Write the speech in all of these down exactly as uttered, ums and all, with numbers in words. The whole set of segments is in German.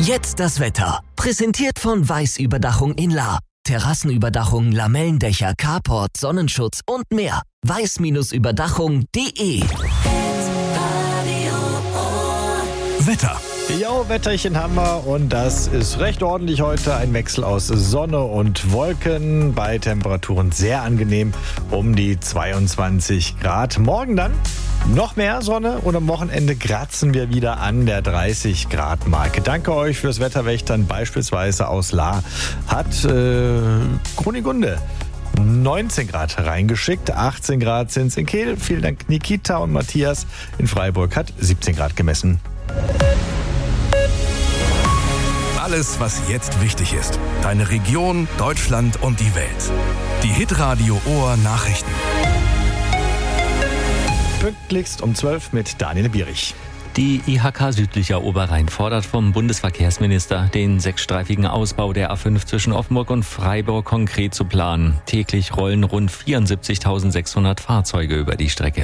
Jetzt das Wetter. Präsentiert von Weiß-Überdachung in Lahr. Terrassenüberdachung, Lamellendächer, Carport, Sonnenschutz und mehr. weiß Überdachung punkt de. Wetter. Jo, Wetterchen haben wir und das ist recht ordentlich heute. Ein Wechsel aus Sonne und Wolken bei Temperaturen sehr angenehm um die zweiundzwanzig Grad. Morgen dann noch mehr Sonne und am Wochenende kratzen wir wieder an der dreißig Grad Marke. Danke euch fürs Wetterwächtern, beispielsweise aus Lahr hat äh, Kunigunde neunzehn Grad reingeschickt, achtzehn Grad sind es in Kehl. Vielen Dank Nikita und Matthias. In Freiburg hat siebzehn Grad gemessen. Alles, was jetzt wichtig ist. Deine Region, Deutschland und die Welt. Die Hitradio Ohr Nachrichten. Pünktlichst um zwölf mit Daniel Bierich. Die I H K Südlicher Oberrhein fordert vom Bundesverkehrsminister, den sechsstreifigen Ausbau der A fünf zwischen Offenburg und Freiburg konkret zu planen. Täglich rollen rund vierundsiebzigtausendsechshundert Fahrzeuge über die Strecke.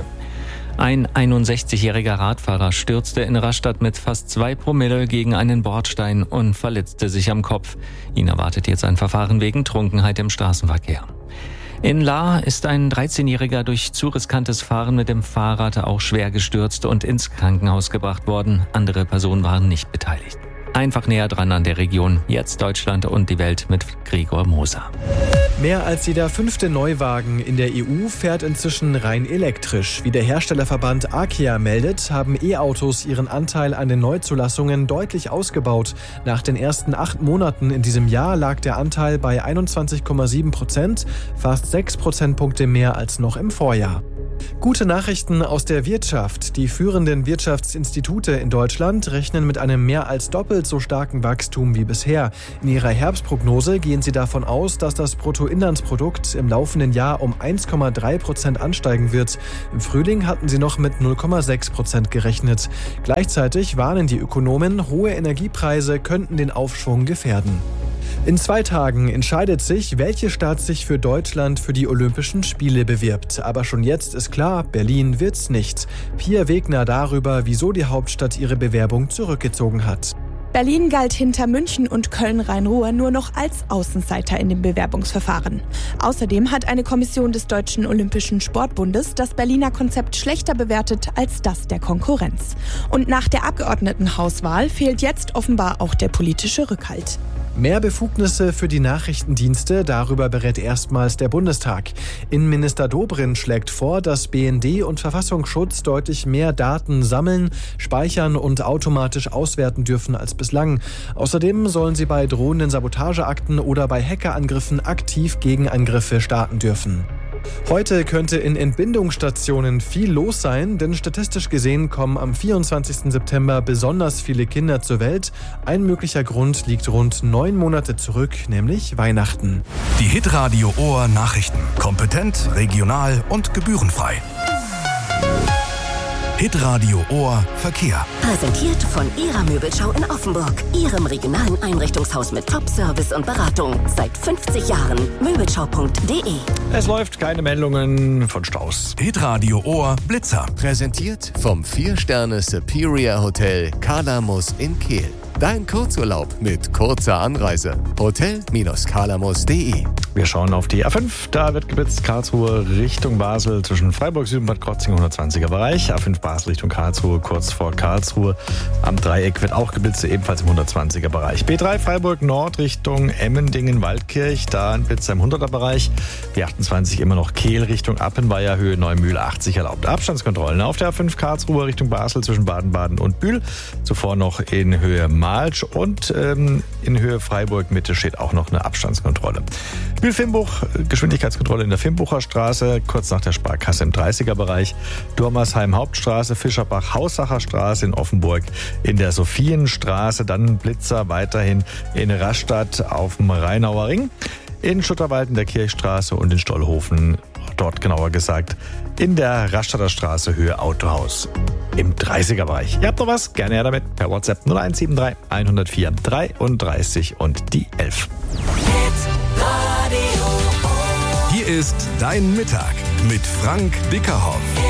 Ein einundsechzigjähriger Radfahrer stürzte in Rastatt mit fast zwei Promille gegen einen Bordstein und verletzte sich am Kopf. Ihn erwartet jetzt ein Verfahren wegen Trunkenheit im Straßenverkehr. In Lahr ist ein dreizehnjähriger durch zu riskantes Fahren mit dem Fahrrad auch schwer gestürzt und ins Krankenhaus gebracht worden. Andere Personen waren nicht beteiligt. Einfach näher dran an der Region. Jetzt Deutschland und die Welt mit Gregor Moser. Mehr als jeder fünfte Neuwagen in der E U fährt inzwischen rein elektrisch. Wie der Herstellerverband Arkia meldet, haben E-Autos ihren Anteil an den Neuzulassungen deutlich ausgebaut. Nach den ersten acht Monaten in diesem Jahr lag der Anteil bei einundzwanzig Komma sieben Prozent, fast sechs Prozentpunkte mehr als noch im Vorjahr. Gute Nachrichten aus der Wirtschaft. Die führenden Wirtschaftsinstitute in Deutschland rechnen mit einem mehr als doppelt so starken Wachstum wie bisher. In ihrer Herbstprognose gehen sie davon aus, dass das Bruttoinlandsprodukt im laufenden Jahr um eins Komma drei Prozent ansteigen wird. Im Frühling hatten sie noch mit null Komma sechs Prozent gerechnet. Gleichzeitig warnen die Ökonomen, hohe Energiepreise könnten den Aufschwung gefährden. In zwei Tagen entscheidet sich, welche Stadt sich für Deutschland für die Olympischen Spiele bewirbt. Aber schon jetzt ist klar, Berlin wird's nicht. Pia Wegner darüber, wieso die Hauptstadt ihre Bewerbung zurückgezogen hat. Berlin galt hinter München und Köln-Rhein-Ruhr nur noch als Außenseiter in dem Bewerbungsverfahren. Außerdem hat eine Kommission des Deutschen Olympischen Sportbundes das Berliner Konzept schlechter bewertet als das der Konkurrenz. Und nach der Abgeordnetenhauswahl fehlt jetzt offenbar auch der politische Rückhalt. Mehr Befugnisse für die Nachrichtendienste, darüber berät erstmals der Bundestag. Innenminister Dobrindt schlägt vor, dass B N D und Verfassungsschutz deutlich mehr Daten sammeln, speichern und automatisch auswerten dürfen als bislang. Außerdem sollen sie bei drohenden Sabotageakten oder bei Hackerangriffen aktiv Gegenangriffe starten dürfen. Heute könnte in Entbindungsstationen viel los sein, denn statistisch gesehen kommen am vierundzwanzigsten September besonders viele Kinder zur Welt. Ein möglicher Grund liegt rund neun Monate zurück, nämlich Weihnachten. Die Hitradio Ohr Nachrichten. Kompetent, regional und gebührenfrei. Hitradio Ohr Verkehr. Präsentiert von Ihrer Möbelschau in Offenburg. Ihrem regionalen Einrichtungshaus mit Top-Service und Beratung. Seit fünfzig Jahren. Möbelschau punkt de. Es läuft, keine Meldungen von Staus. Hitradio Ohr Blitzer. Präsentiert vom vier Sterne Superior Hotel Kalamus in Kehl. Dein Kurzurlaub mit kurzer Anreise. hotel Bindestrich kalamus punkt de. Wir schauen auf die A fünf. Da wird geblitzt Karlsruhe Richtung Basel zwischen Freiburg Süd und Bad Krotzing hundertzwanziger Bereich. A fünf Basel Richtung Karlsruhe kurz vor Karlsruhe. Am Dreieck wird auch geblitzt, ebenfalls im hundertzwanziger Bereich. B drei Freiburg Nord Richtung Emmendingen-Waldkirch. Da ein Blitzer im hunderter Bereich. Die achtundzwanzig immer noch Kehl Richtung Appenweier, Höhe Neumühl achtzig erlaubt. Abstandskontrollen auf der A fünf Karlsruhe Richtung Basel zwischen Baden-Baden und Bühl. Zuvor noch in Höhe Malsch und ähm, in Höhe Freiburg Mitte steht auch noch eine Abstandskontrolle. Bühl-Fimbuch, Geschwindigkeitskontrolle in der Fimbucher Straße, kurz nach der Sparkasse im dreißiger Bereich. Dormersheim Hauptstraße, Fischerbach Haussacher Straße in Offenburg in der Sophienstraße. Dann Blitzer weiterhin in Rastatt auf dem Rheinauer Ring. In Schutterwald in der Kirchstraße und in Stollhofen, dort genauer gesagt, in der Rastadter Straße Höhe Autohaus im dreißiger Bereich. Ihr habt noch was? Gerne her damit per WhatsApp null eins sieben drei hundertvier dreiunddreißig und die elf. Hier ist dein Mittag mit Frank Bickerhoff.